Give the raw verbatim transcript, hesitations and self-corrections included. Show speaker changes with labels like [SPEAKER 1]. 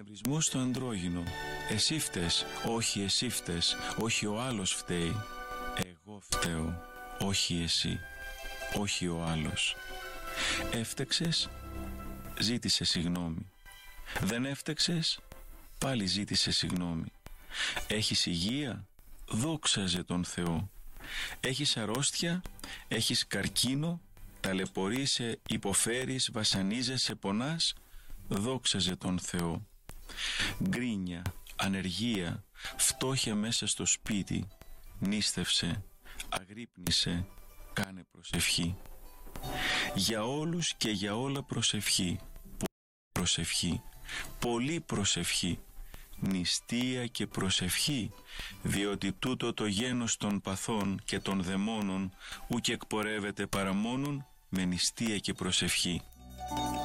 [SPEAKER 1] Εκνευρισμός στο ανδρόγυνο. Εσύ φταίς, όχι εσύ φταίς, όχι ο άλλος φταίει. Εγώ φταίω, όχι εσύ, όχι ο άλλος. Έφτεξες, ζήτησε συγγνώμη. Δεν έφτεξες, πάλι ζήτησε συγγνώμη. Έχεις υγεία, δόξαζε τον Θεό. Έχεις αρρώστια, έχεις καρκίνο, ταλαιπωρείσαι, υποφέρεις, βασανίζεσαι, πονάς, δόξαζε τον Θεό. Γκρίνια, ανεργία, φτώχεια μέσα στο σπίτι, νίστευσε, αγρύπνησε, κάνε προσευχή. Για όλους και για όλα προσευχή, προσευχή, πολύ προσευχή, νηστεία και προσευχή, διότι τούτο το γένος των παθών και των δαιμόνων ουκ εκπορεύεται παρά μόνον με νηστεία και προσευχή.